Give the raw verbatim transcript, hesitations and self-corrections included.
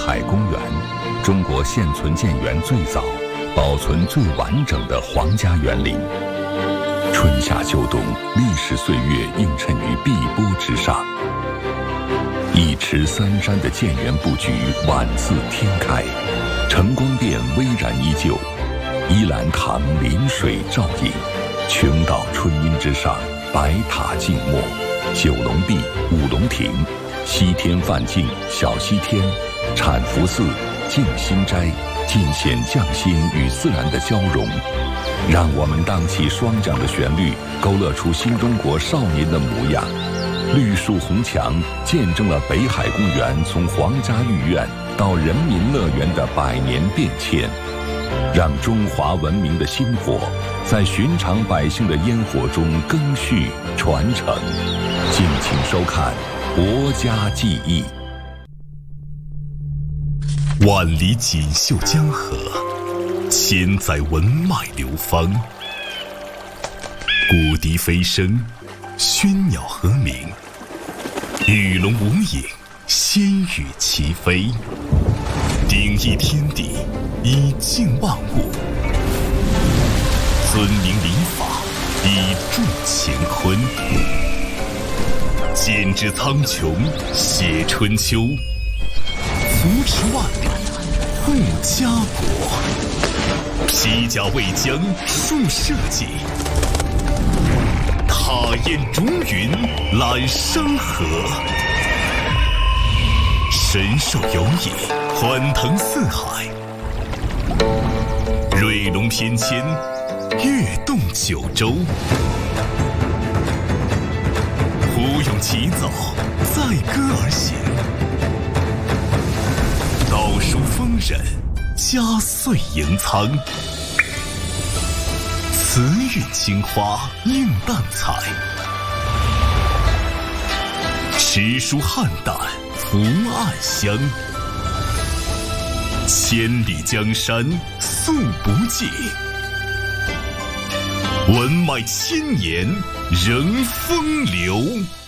海公园，中国现存建园最早、保存最完整的皇家园林。春夏秋冬，历史岁月映衬于碧波之上。一池三山的建园布局宛似天开，承光殿巍然依旧，依兰堂临水照影，琼岛春阴之上，白塔静默，九龙壁、五龙亭、西天梵境、小西天、产福寺、静心斋，尽显匠心与自然的交融。让我们荡起双桨的旋律，勾勒出新中国少年的模样。绿树红墙见证了北海公园从皇家御苑到人民乐园的百年变迁，让中华文明的薪火在寻常百姓的烟火中更续传承。敬请收看《国家记忆》。 万里锦绣江河，千载文脉流芳。古笛飞声，喧鸟和鸣，鱼龙舞影，仙羽齐飞。鼎益天地，以静万物；尊明礼法，以重乾坤。剪纸苍穹，写春秋；扶持万里，护家国。披甲为将，树社稷；踏烟逐云，揽山河。神兽游弋，欢腾四海；瑞龙翩跹，跃动九州。胡勇齐走，载歌而行；倒数丰稔，佳岁迎苍。慈韵青花映淡彩，诗书汉旦福暗香。千里江山素不尽，文脉千年仍风流。